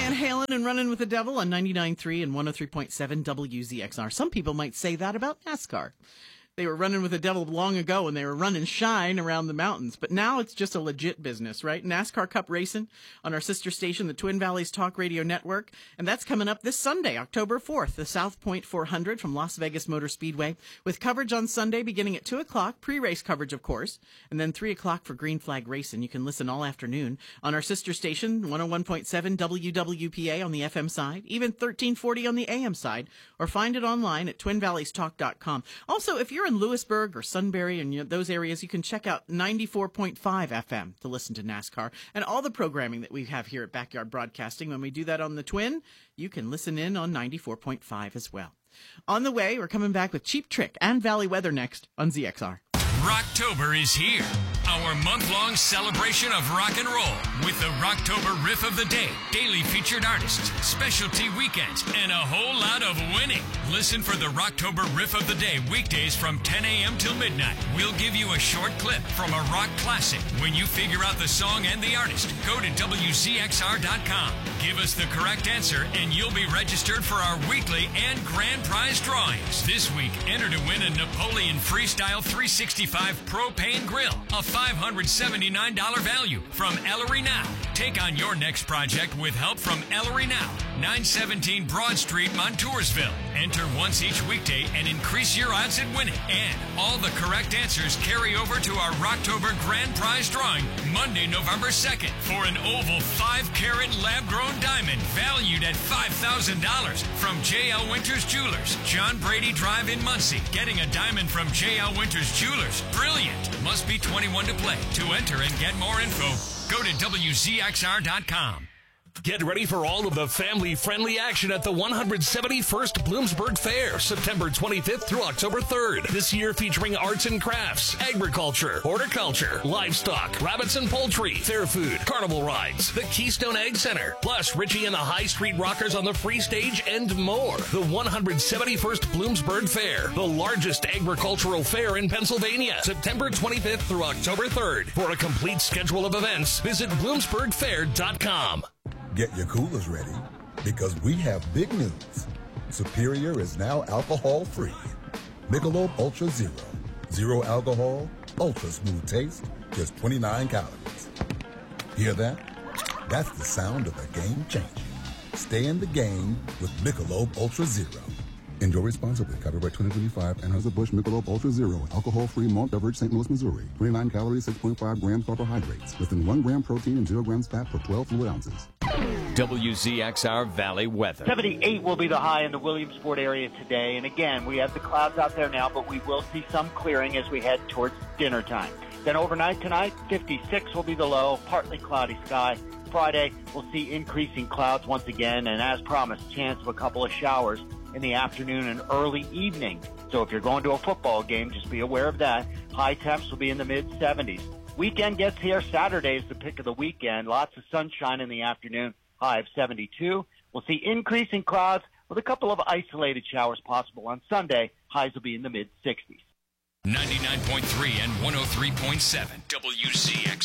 Van Halen and Running with the Devil on 99.3 and 103.7 WZXR. Some people might say that about NASCAR. They were running with the devil long ago and they were running shine around the mountains. But now it's just a legit business, right? NASCAR Cup Racing on our sister station, the Twin Valleys Talk Radio Network. And that's coming up this Sunday, October 4th, the South Point 400 from Las Vegas Motor Speedway, with coverage on Sunday beginning at 2 o'clock, pre-race coverage, of course, and then 3 o'clock for Green Flag Racing. You can listen all afternoon on our sister station, 101.7 WWPA on the FM side, even 1340 on the AM side, or find it online at twinvalleystalk.com. Also, if you're in Lewisburg or Sunbury and those areas, you can check out 94.5 FM to listen to NASCAR and all the programming that we have here at Backyard Broadcasting. When we do that on the Twin, you can listen in on 94.5 as well. On the way, we're coming back with Cheap Trick and Valley Weather next on ZXR. Rocktober is here. Our month-long celebration of rock and roll with the Rocktober Riff of the Day, daily featured artists, specialty weekends, and a whole lot of winning. Listen for the Rocktober Riff of the Day weekdays from 10 a.m. till midnight. We'll give you a short clip from a rock classic. When you figure out the song and the artist, go to WZXR.com. Give us the correct answer and you'll be registered for our weekly and grand prize drawings. This week, enter to win a Napoleon Freestyle 365 propane grill, a $579 value from Ellery Now. Take on your next project with help from Ellery Now, 917 Broad Street, Montoursville. Enter once each weekday and increase your odds at winning. And all the correct answers carry over to our Rocktober Grand Prize drawing Monday, November 2nd for an oval 5-carat lab-grown diamond valued at $5,000 from J.L. Winters Jewelers, John Brady Drive in Muncie. Getting a diamond from J.L. Winters Jewelers. Brilliant. Must be 21 to play. To enter and get more info, go to WZXR.com. Get ready for all of the family-friendly action at the 171st Bloomsburg Fair, September 25th through October 3rd. This year featuring arts and crafts, agriculture, horticulture, livestock, rabbits and poultry, fair food, carnival rides, the Keystone Egg Center, plus Richie and the High Street Rockers on the free stage and more. The 171st Bloomsburg Fair, the largest agricultural fair in Pennsylvania, September 25th through October 3rd. For a complete schedule of events, visit BloomsburgFair.com. Get your coolers ready, because we have big news. Superior is now alcohol-free. Michelob Ultra Zero. Zero alcohol, ultra smooth taste, just 29 calories. Hear that? That's the sound of a game changer. Stay in the game with Michelob Ultra Zero. Enjoy responsibly. Copyright 2025. Anheuser-Busch Michelob Ultra Zero. Alcohol-free malt beverage, St. Louis, Missouri. 29 calories, 6.5 grams carbohydrates. Less than 1 gram protein and 0 grams fat per 12 fluid ounces. WZXR Valley Weather. 78 will be the high in the Williamsport area today. And again, we have the clouds out there now, but we will see some clearing as we head towards dinner time. Then overnight tonight, 56 will be the low, partly cloudy sky. Friday, we'll see increasing clouds once again, and as promised, chance of a couple of showers in the afternoon and early evening. So if you're going to a football game, just be aware of that. High temps will be in the mid-70s. Weekend gets here. Saturday is the pick of the weekend. Lots of sunshine in the afternoon. High of 72. We'll see increasing clouds with a couple of isolated showers possible on Sunday. Highs will be in the mid-60s. 99.3 and 103.7 WZX.